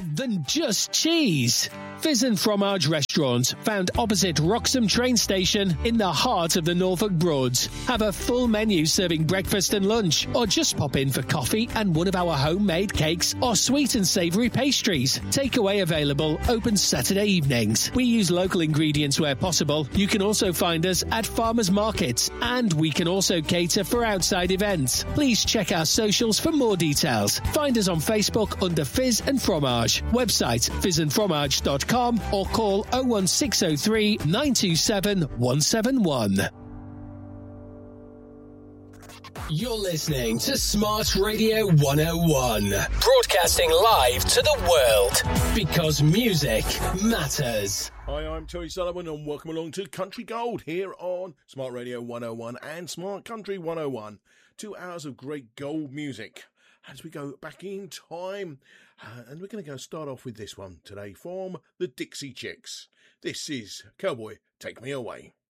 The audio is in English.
more than just cheese. Fizz and Fromage Restaurant, found opposite Wroxham train station in the heart of the Norfolk Broads. Have a full menu serving breakfast and lunch, or just pop in for coffee and one of our homemade cakes or sweet and savoury pastries. Takeaway available, open Saturday evenings. We use local ingredients where possible. You can also find us at farmers markets, and we can also cater for outside events. Please check our socials for more details. Find us on Facebook under Fizz and Fromage. Website fizzandfromage.com or call 01603 927 171. You're listening to Smart Radio 101, broadcasting live to the world, because music matters. Hi, I'm Terry Sullivan and welcome along to Country Gold here on Smart Radio 101 and Smart Country 101. 2 hours of great gold music as we go back in time. And we're going to start off with this one today from the Dixie Chicks. This is Cowboy, Take Me Away.